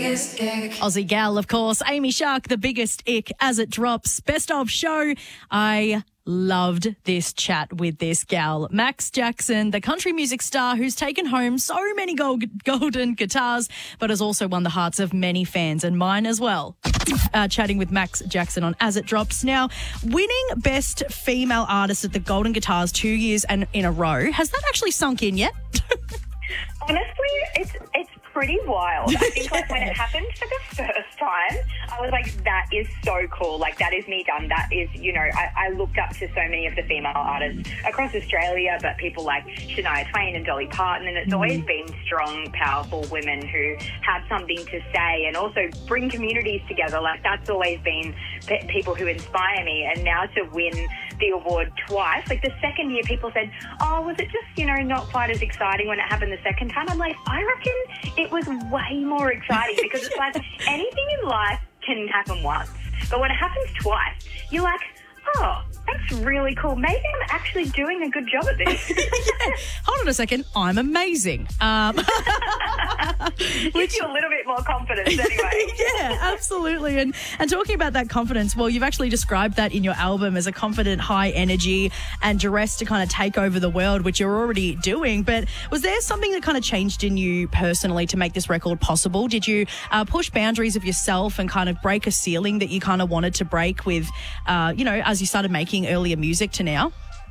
biggest ick. Aussie gal, of course. Amy Shark, the biggest ick as it drops. Best of show. I loved this chat with this gal, Max Jackson, the country music star who's taken home so many golden guitars, but has also won the hearts of many fans and mine as well. Chatting with Max Jackson on As It Drops. Now, winning Best Female Artist at the Golden Guitars 2 years and in a row, has that actually sunk in yet? Honestly, it's pretty wild. I think like when it happened for the first time, I was like, that is so cool. Like, that is me done. That is, you know, I looked up to so many of the female artists across Australia, but people like Shania Twain and Dolly Parton, and it's always been strong, powerful women who have something to say and also bring communities together. Like, that's always been people who inspire me. And now to win the award twice, like the second year people said, oh, was it just, you know, not quite as exciting when it happened the second time? I'm like, I reckon it was way more exciting because it's like anything in life can happen once, but when it happens twice, you're like, oh, that's really cool. Maybe I'm actually doing a good job at this. Hold on a second. I'm amazing. Gives you a little bit more confidence anyway. Yeah, absolutely. And talking about that confidence, well, you've actually described that in your album as a confident, high energy and dressed to kind of take over the world, which you're already doing. But was there something that kind of changed in you personally to make this record possible? Did you push boundaries of yourself and kind of break a ceiling that you kind of wanted to break with, you know, as you started making earlier music to now?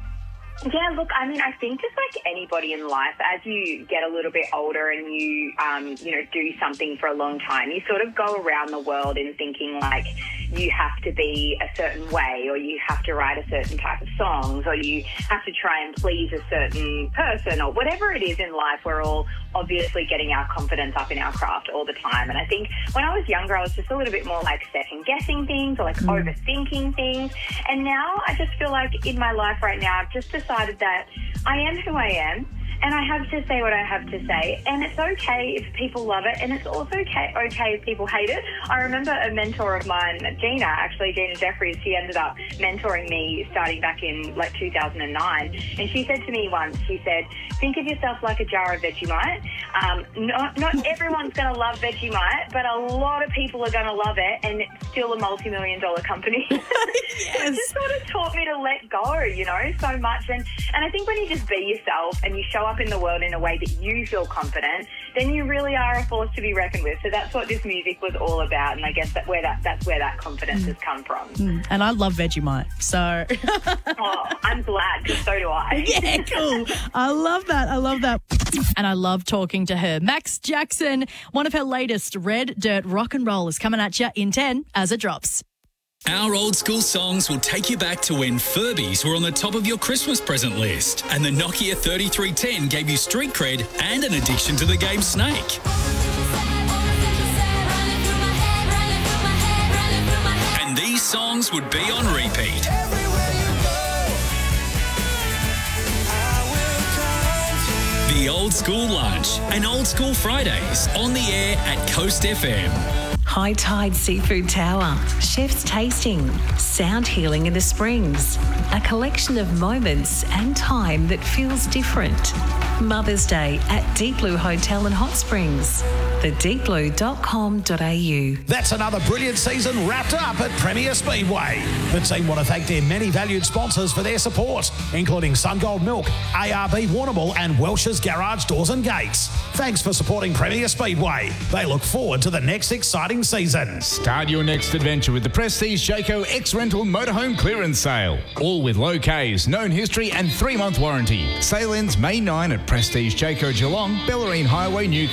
Yeah, look, I mean, I think just like anybody in life, as you get a little bit older and you know, do something for a long time, you sort of go around the world in thinking like you have to be a certain way, or you have to write a certain type of songs, or you have to try and please a certain person, or whatever it is in life. We're all obviously getting our confidence up in our craft all the time. And I think when I was younger, I was just a little bit more like second-guessing things or like overthinking things. And now I just feel like in my life right now, I've just decided that I am who I am, and I have to say what I have to say. And it's okay if people love it, and it's also okay if people hate it. I remember a mentor of mine, Gina Jeffries, she ended up mentoring me starting back in like 2009. And she said to me once, she said, think of yourself like a jar of Vegemite. Not everyone's going to love Vegemite, but a lot of people are going to love it, and it's still a multi-million-dollar company. Yes. It just sort of taught me to let go, you know, so much. And I think when you just be yourself and you show up in the world in a way that you feel confident, then you really are a force to be reckoned with. So that's what this music was all about, and I guess that's where that confidence has come from. And I love Vegemite, so... Oh, I'm glad, because so do I. Yeah, cool. I love that. And I love talking to her. Max Jackson, one of her latest Red Dirt Rock and Roll is coming at you in 10 as it drops. Our old school songs will take you back to when Furbies were on the top of your Christmas present list, and the Nokia 3310 gave you street cred and an addiction to the game Snake. And these songs would be on repeat. The Old School Lunch and Old School Fridays on the air at Coast FM. High Tide Seafood Tower, Chef's Tasting, Sound Healing in the Springs, a collection of moments and time that feels different. Mother's Day at Deep Blue Hotel and Hot Springs, thedeepblue.com.au. That's another brilliant season wrapped up at Premier Speedway. The team want to thank their many valued sponsors for their support, including SunGold Milk, ARB Warrnambool and Welsh's Garage Doors and Gates. Thanks for supporting Premier Speedway. They look forward to the next exciting season. Start your next adventure with the Prestige Jayco X-Rental Motorhome Clearance Sale. All with low Ks, known history and 3-month warranty. Sale ends May 9 at Prestige Jayco Geelong, Bellarine Highway, Newcastle.